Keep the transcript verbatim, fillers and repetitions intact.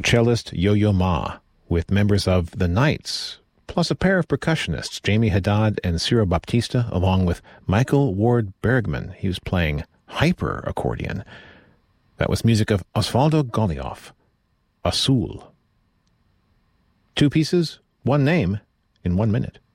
cellist Yo-Yo Ma, with members of The Knights, plus a pair of percussionists, Jamie Haddad and Ciro Baptista, along with Michael Ward Bergman. He was playing hyper accordion. That was music of Osvaldo Golijov, Azul. Two pieces, one name, in one minute.